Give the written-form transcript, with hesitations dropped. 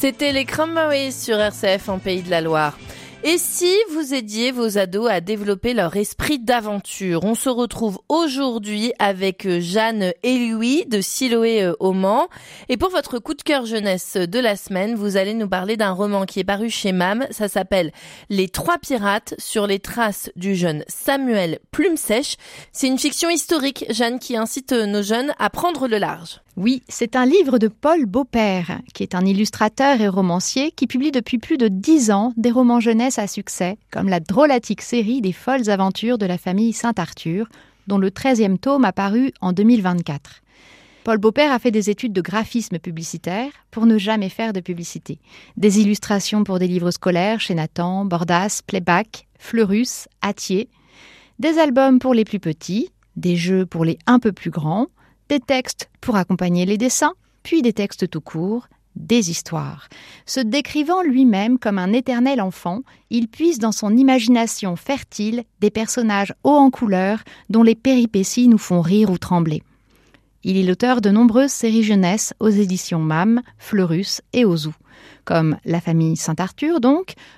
C'était les Cranberries sur RCF en Pays de la Loire. Et si vous aidiez vos ados à développer leur esprit d'aventure? On se retrouve aujourd'hui avec Jeanne et Louis de Siloé au Mans. Et pour votre coup de cœur jeunesse de la semaine, vous allez nous parler d'un roman qui est paru chez MAM. Ça s'appelle Les Trois Pirates sur les traces du jeune Samuel Plumesèche. C'est une fiction historique, Jeanne, qui incite nos jeunes à prendre le large. Oui, c'est un livre de Paul Beaupère, qui est un illustrateur et romancier qui publie depuis plus de 10 ans des romans jeunesse à succès, comme la drôlatique série des folles aventures de la famille Saint-Arthur, dont le 13e tome a paru en 2024. Paul Beaupère a fait des études de graphisme publicitaire pour ne jamais faire de publicité. Des illustrations pour des livres scolaires chez Nathan, Bordas, Playback, Fleurus, Hatier. Des albums pour les plus petits, des jeux pour les un peu plus grands, des textes pour accompagner les dessins, puis des textes tout court, des histoires. Se décrivant lui-même comme un éternel enfant, il puise dans son imagination fertile des personnages hauts en couleur dont les péripéties nous font rire ou trembler. Il est l'auteur de nombreuses séries jeunesse aux éditions MAM, Fleurus et Ozu, comme La famille Saint-Arthur donc,